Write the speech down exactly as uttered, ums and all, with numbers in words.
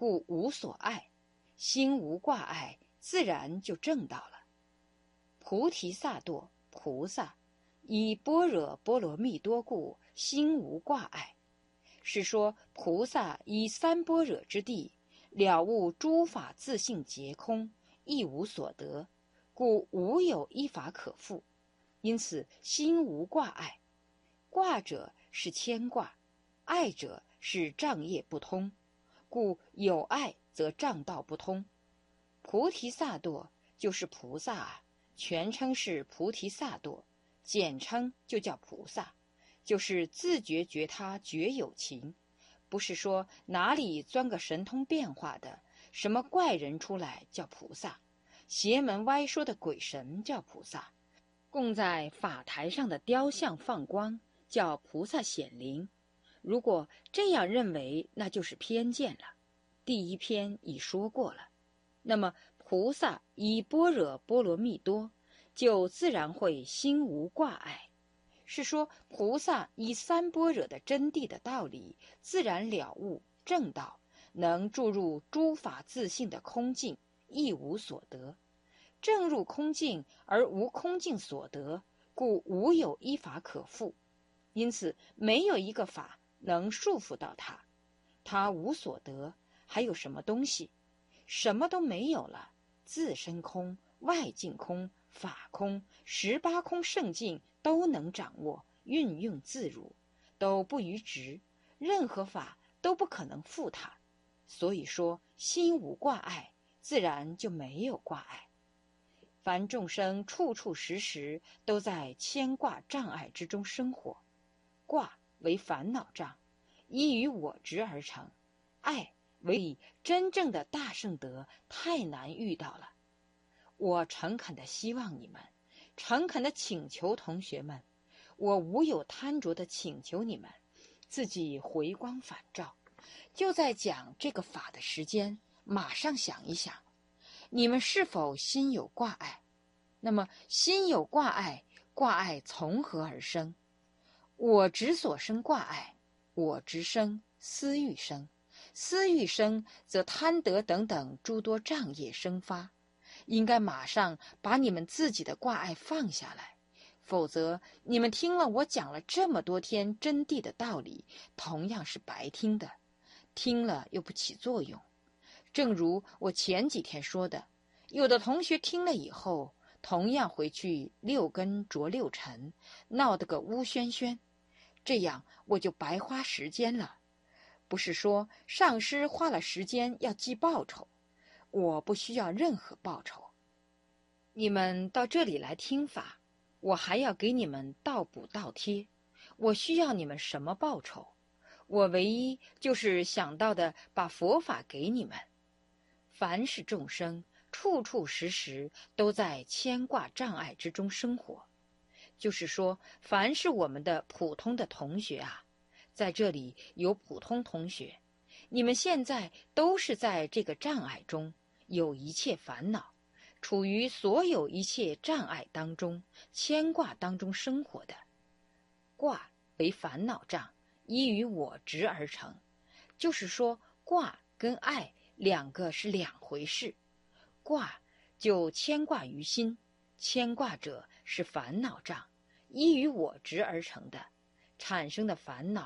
故无所爱，心无挂碍，自然就证到了。菩提萨埵菩萨，以般若波罗蜜多故，心无挂碍。是说菩萨以三般若之地，了悟诸法自性皆空，亦无所得，故无有一法可复，因此心无挂碍。挂者是牵挂，碍者是障业不通，故有碍则障道不通。菩提萨埵就是菩萨啊，全称是菩提萨埵，简称就叫菩萨，就是自觉觉他觉有情，不是说哪里钻个神通变化的什么怪人出来叫菩萨，邪门歪说的鬼神叫菩萨，供在法台上的雕像放光叫菩萨显灵。如果这样认为，那就是偏见了。第一篇已说过了。那么菩萨以般若波罗蜜多，就自然会心无挂碍。是说菩萨以三般若的真谛的道理，自然了悟正道，能注入诸法自性的空境，亦无所得。正入空境而无空境所得，故无有一法可复。因此没有一个法能束缚到他，他无所得，还有什么东西？什么都没有了，自身空、外境空、法空、十八空圣境都能掌握，运用自如，都不逾执，任何法都不可能负他。所以说心无挂碍，自然就没有挂碍。凡众生处处时时都在牵挂障碍之中生活，挂为烦恼障，依于我执而成，爱为真正的大圣德太难遇到了。我诚恳的希望你们，诚恳的请求同学们，我无有贪着的请求你们，自己回光返照。就在讲这个法的时间，马上想一想，你们是否心有挂碍？那么心有挂碍，挂碍从何而生？我执所生挂碍，我执生，私欲生，私欲生，则贪得等等诸多障业生发。应该马上把你们自己的挂碍放下来，否则你们听了我讲了这么多天真谛的道理，同样是白听的，听了又不起作用。正如我前几天说的，有的同学听了以后，同样回去六根着六尘，闹得个乌喧喧，这样我就白花时间了。不是说上师花了时间要记报酬，我不需要任何报酬。你们到这里来听法，我还要给你们倒补倒贴，我需要你们什么报酬？我唯一就是想到的把佛法给你们。凡是众生处处时时都在牵挂障碍之中生活，就是说凡是我们的普通的同学啊，在这里有普通同学，你们现在都是在这个障碍中，有一切烦恼，处于所有一切障碍当中，牵挂当中生活的。挂为烦恼障，依于我执而成，就是说挂跟爱两个是两回事。挂就牵挂于心，牵挂者是烦恼障，依于我执而成的，产生的烦恼